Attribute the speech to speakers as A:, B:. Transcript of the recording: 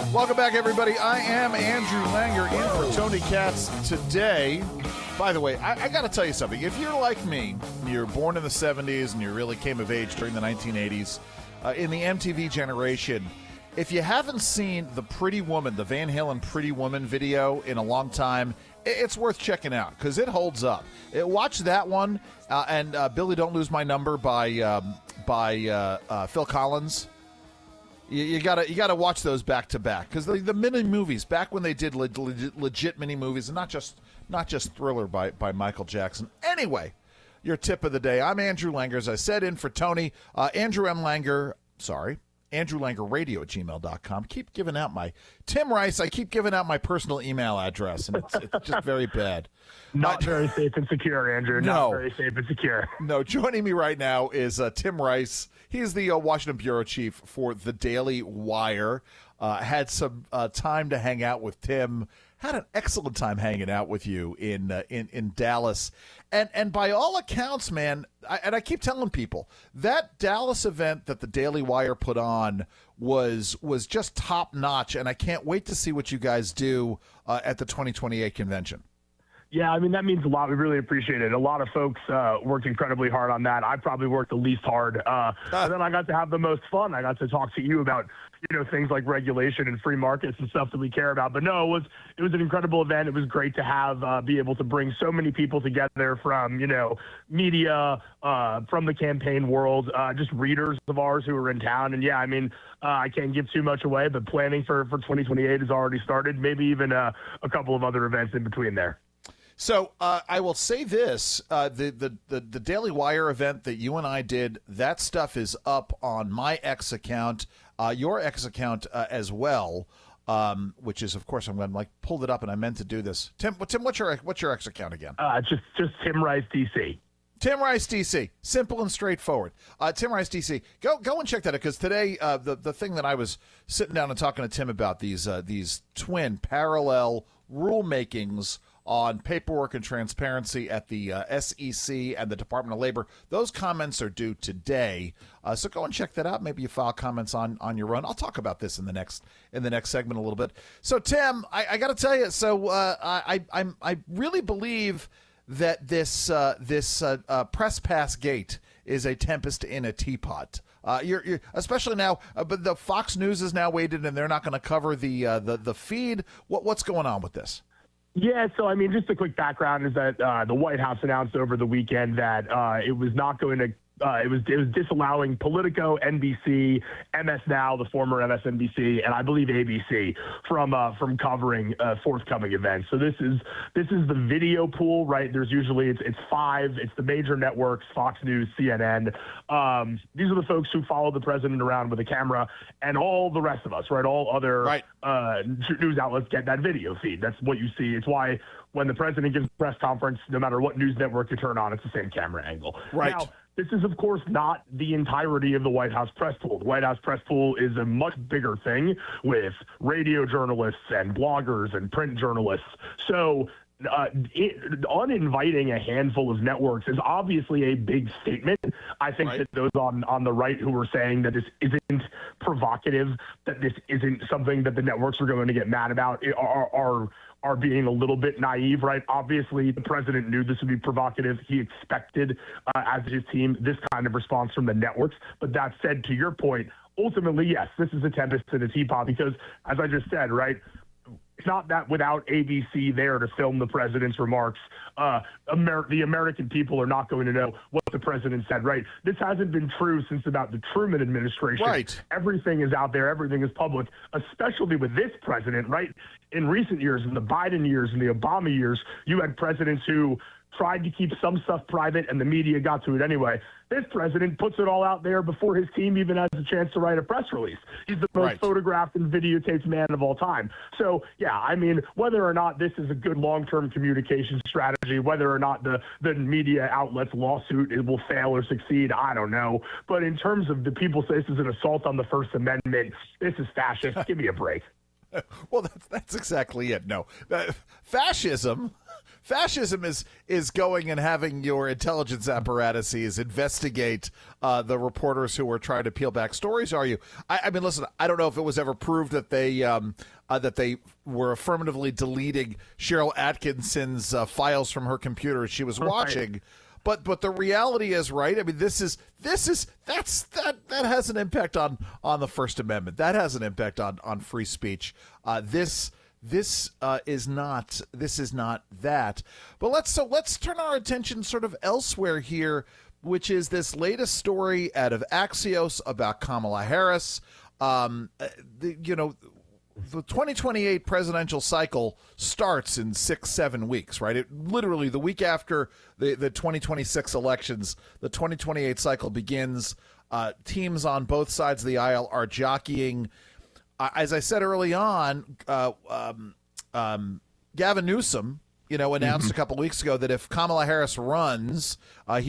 A: Welcome back, everybody. I am Andrew Langer in for Tony Katz today. By the way, I got to tell you something. If you're like me, you're born in the 70s and you really came of age during the 1980s, in the MTV generation, if you haven't seen the Pretty Woman, the Van Halen Pretty Woman video in a long time, it's worth checking out because it holds up. Watch that one and Billy Don't Lose My Number by Phil Collins. You gotta watch those back to back because the mini movies back when they did legit mini movies and not just Thriller by Michael Jackson. Anyway, your tip of the day. I'm Andrew Langer, as I said, in for Tony. Andrew Langer Radio at gmail.com. Keep giving out my Tim Rice. I keep giving out my personal email address, and it's just very bad.
B: Not very safe and secure, Andrew. Not very safe and secure.
A: No, joining me right now is Tim Rice. He's the Washington bureau chief for the Daily Wire. Had some time to hang out with Tim. Had an excellent time hanging out with you in Dallas. And by all accounts, man, I keep telling people, that Dallas event that the Daily Wire put on was just top-notch, and I can't wait to see what you guys do at the 2028 convention.
B: Yeah, I mean, that means a lot. We really appreciate it. A lot of folks worked incredibly hard on that. I probably worked the least hard. And then I got to have the most fun. I got to talk to you about, things like regulation and free markets and stuff that we care about. But no, it was an incredible event. It was great to have be able to bring so many people together from, media, from the campaign world, just readers of ours who were in town. And yeah, I mean, I can't give too much away, but planning for 2028 has already started. Maybe even a couple of other events in between there.
A: So I will say this, the Daily Wire event that you and I did, that stuff is up on my X account, your X account as well, which is, of course, I'm going to pull it up, and I meant to do this. Tim, what's your X account again?
B: Just Tim Rice DC.
A: Tim Rice DC, simple and straightforward. Tim Rice DC, go and check that out because today the thing that I was sitting down and talking to Tim about, these twin parallel rulemakings on paperwork and transparency at the SEC and the Department of Labor. Those comments are due today, so go and check that out. Maybe you file comments on your own. I'll talk about this in the next segment a little bit. So Tim, I got to tell you, so I really believe that this press pass gate is a tempest in a teapot. You're especially now, but the Fox News is now weighted, and they're not going to cover the feed. What's going on with this?
B: Yeah, so I mean, just a quick background is that the White House announced over the weekend that it was not going to. It was disallowing Politico, NBC, MS Now, the former MSNBC, and I believe ABC from covering forthcoming events. So this is the video pool, right? There's usually it's five. It's the major networks: Fox News, CNN. These are the folks who follow the president around with a camera, and all the rest of us, right? All other news outlets get that video feed. That's what you see. It's why when the president gives a press conference, no matter what news network you turn on, it's the same camera angle.
A: Right.
B: Now, this is, of course, not the entirety of the White House press pool. The White House press pool is a much bigger thing with radio journalists and bloggers and print journalists. So uninviting a handful of networks is obviously a big statement. I think that those on the right who were saying that this isn't provocative, that this isn't something that the networks are going to get mad about, are being a little bit naive, right? Obviously, the president knew this would be provocative. He expected, as his team, this kind of response from the networks. But that said, to your point, ultimately, yes, this is a tempest in a teapot because, as I just said, right, it's not that without ABC there to film the president's remarks, the American people are not going to know what the president said, right? This hasn't been true since about the Truman administration.
A: Right.
B: Everything is out there. Everything is public, especially with this president, right? In recent years, in the Biden years, in the Obama years, you had presidents who tried to keep some stuff private and the media got to it anyway. This president puts it all out there before his team even has a chance to write a press release. He's the most photographed and videotaped man of all time. So, yeah, I mean, whether or not this is a good long-term communication strategy, whether or not the media outlet's lawsuit it will fail or succeed, I don't know. But in terms of the people say this is an assault on the First Amendment, this is fascist. Give me a break.
A: Well, that's exactly it. No, fascism fascism is going and having your intelligence apparatuses investigate the reporters who are trying to peel back stories. Are you? I mean, listen. I don't know if it was ever proved that they were affirmatively deleting Cheryl Atkinson's files from her computer as she was watching. Right. But the reality is, right? I mean, that has an impact on the First Amendment. That has an impact on free speech. This is not that. But let's turn our attention sort of elsewhere here, which is this latest story out of Axios about Kamala Harris. The 2028 presidential cycle starts in 6-7 weeks, right? It literally the week after the 2026 elections, the 2028 cycle begins. Teams on both sides of the aisle are jockeying. As I said early on, Gavin Newsom, announced a couple weeks ago that if Kamala Harris runs,